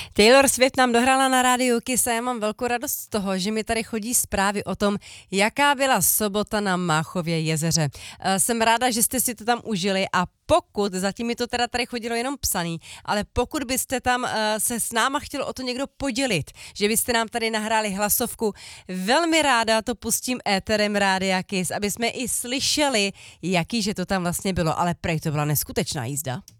Taylor Swift nám dohrála na rádiu Kiss a já mám velkou radost z toho, že mi tady chodí zprávy o tom, jaká byla sobota na Máchově jezeře. Jsem ráda, že jste si to tam užili a pokud, zatím mi to teda tady chodilo jenom psaný, ale pokud byste tam se s náma chtěl o to někdo podělit, že byste nám tady nahráli hlasovku, velmi ráda to pustím éterem Rádia Kiss, aby jsme i slyšeli, jaký že to tam vlastně bylo, ale prej to byla neskutečná jízda.